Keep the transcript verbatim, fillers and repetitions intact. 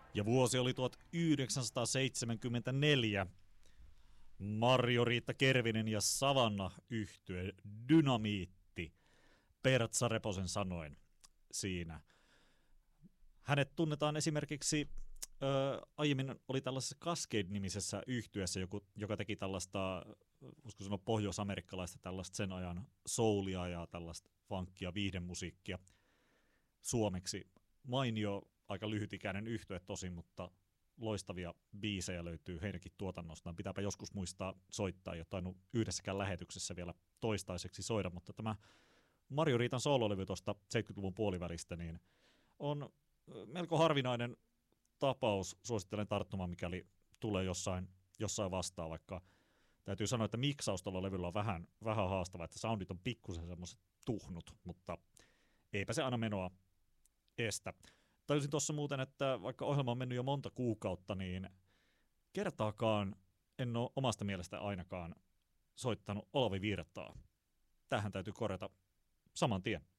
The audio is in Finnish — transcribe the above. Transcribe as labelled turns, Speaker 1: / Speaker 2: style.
Speaker 1: Ja vuosi oli tuhatyhdeksänsataaseitsemänkymmentäneljä. Marjo-Riitta Kervinen ja Savanna-yhtye Dynamiitti, Pertsa Reposen sanoin siinä. Hänet tunnetaan esimerkiksi, ö, aiemmin oli tällaisessa Cascade-nimisessä yhtyeessä, joku, joka teki tällaista, voisiko sanoa pohjois-amerikkalaista tällaista sen ajan soulia ja tällaista funkia, viihdemusiikkia suomeksi. Mainio, aika lyhytikäinen yhtye tosin, mutta loistavia biisejä löytyy heidänkin tuotannostaan. Pitääpä joskus muistaa soittaa, ei ole tainnut yhdessäkään lähetyksessä vielä toistaiseksi soida, mutta tämä Marjo-Riitan soololevy tuosta seitsemänkymmentäluvun puolivälistä niin on melko harvinainen tapaus. Suosittelen tarttumaan, mikäli tulee jossain, jossain vastaan, vaikka täytyy sanoa, että miksaus tuolla levyllä on vähän, vähän haastava, että soundit on pikkusen semmoiset tuhnut, mutta eipä se aina menoa estä. Tajusin tuossa muuten, että vaikka ohjelma on mennyt jo monta kuukautta, niin kertaakaan en ole omasta mielestä ainakaan soittanut Olavi Virtaa. Tähän täytyy korjata saman tien.